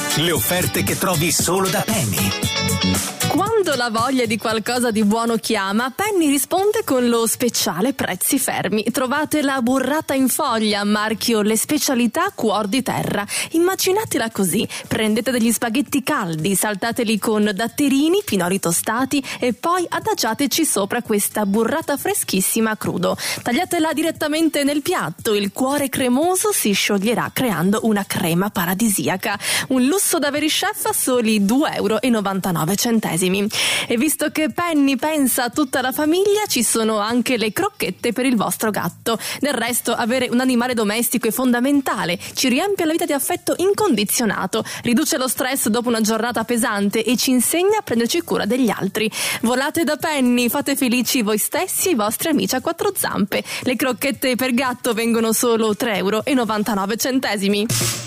Le offerte che trovi solo da Penny. Quando la voglia di qualcosa di buono chiama, Penny risponde con lo speciale prezzi fermi. Trovate la burrata in foglia, marchio Le Specialità Cuor di Terra. Immaginatela così: prendete degli spaghetti caldi, saltateli con datterini, pinoli tostati e poi adagiateci sopra questa burrata freschissima a crudo. Tagliatela direttamente nel piatto, il cuore cremoso si scioglierà creando una crema paradisiaca. Un lusso da veri chef a soli 2,99 €. E visto che Penny pensa a tutta la famiglia, ci sono anche le crocchette per il vostro gatto. Del resto, avere un animale domestico è fondamentale, ci riempie la vita di affetto incondizionato, riduce lo stress dopo una giornata pesante e ci insegna a prenderci cura degli altri. Volate da Penny, fate felici voi stessi e i vostri amici a quattro zampe. Le crocchette per gatto vengono solo 3,99 €.